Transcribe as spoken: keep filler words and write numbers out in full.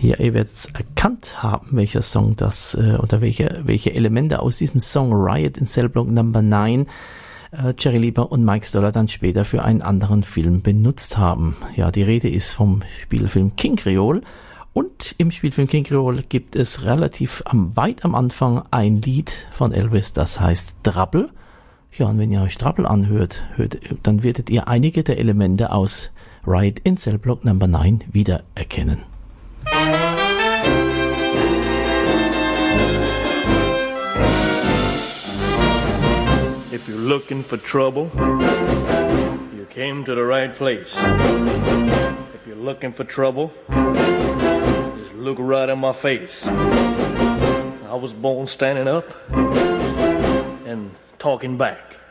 Ja, ihr werdet es erkannt haben, welcher Song das äh, oder welche, welche Elemente aus diesem Song Riot in Cell Block Number nine äh, Jerry Leiber und Mike Stoller dann später für einen anderen Film benutzt haben. Ja, die Rede ist vom Spielfilm King Creole. Und im Spielfilm King Creole gibt es relativ am, weit am Anfang ein Lied von Elvis, das heißt Trouble. Ja, und wenn ihr euch Trouble anhört, hört, dann werdet ihr einige der Elemente aus Riot in Cell Block Number nine wiedererkennen. If you're looking for trouble, you came to the right place. If you're looking for trouble, just look right in my face. I was born standing up and talking back.